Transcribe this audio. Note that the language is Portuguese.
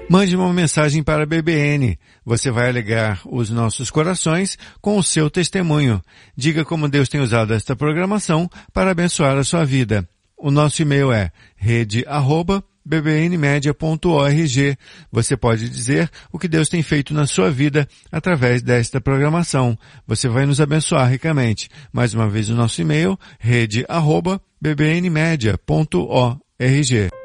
Mande uma mensagem para a BBN. Você vai alegrar os nossos corações com o seu testemunho. Diga como Deus tem usado esta programação para abençoar a sua vida. O nosso e-mail é rede@bbnmedia.org. Você pode dizer o que Deus tem feito na sua vida através desta programação. Você vai nos abençoar ricamente. Mais uma vez o nosso e-mail, rede@bbnmedia.org.